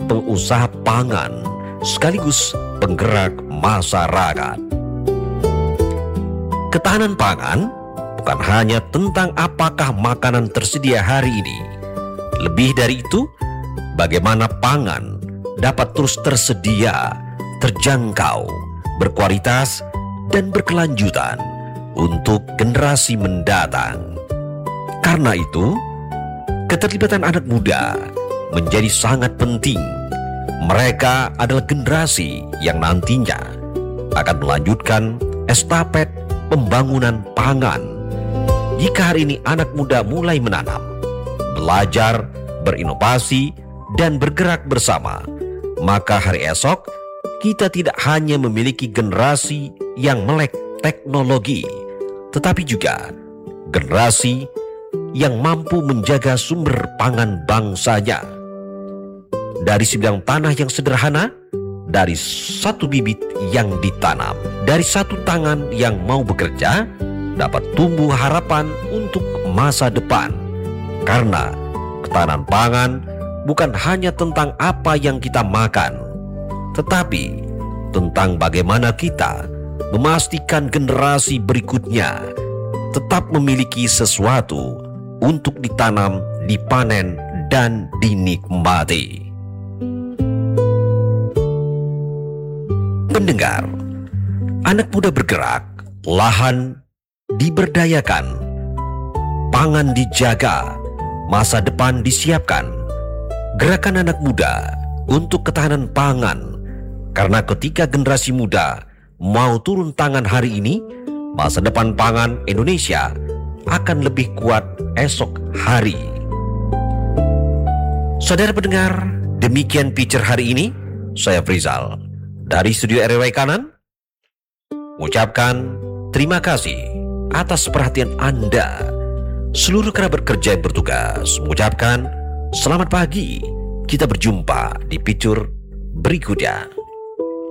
pengusaha pangan sekaligus penggerak masyarakat. Ketahanan pangan bukan hanya tentang apakah makanan tersedia hari ini. Lebih dari itu, bagaimana pangan dapat terus tersedia, terjangkau, berkualitas, dan berkelanjutan untuk generasi mendatang. Karena itu, keterlibatan anak muda menjadi sangat penting. Mereka adalah generasi yang nantinya akan melanjutkan estafet pembangunan pangan. Jika hari ini anak muda mulai menanam, belajar, berinovasi, dan bergerak bersama, maka hari esok kita tidak hanya memiliki generasi yang melek teknologi, tetapi juga generasi yang mampu menjaga sumber pangan bangsanya. Dari sebidang tanah yang sederhana, dari satu bibit yang ditanam, dari satu tangan yang mau bekerja, dapat tumbuh harapan untuk masa depan. Karena ketahanan pangan bukan hanya tentang apa yang kita makan, tetapi tentang bagaimana kita memastikan generasi berikutnya tetap memiliki sesuatu untuk ditanam, dipanen, dan dinikmati. Pendengar, anak muda bergerak, lahan diberdayakan, pangan dijaga, masa depan disiapkan. Gerakan anak muda untuk ketahanan pangan, karena ketika generasi muda mau turun tangan hari ini, masa depan pangan Indonesia akan lebih kuat esok hari. Saudara pendengar, demikian Pitcher hari ini. Saya Frizal dari studio RWI Kanan mengucapkan terima kasih atas perhatian Anda. Seluruh kerabat kerja yang bertugas mengucapkan selamat pagi. Kita berjumpa di Pitcher berikutnya.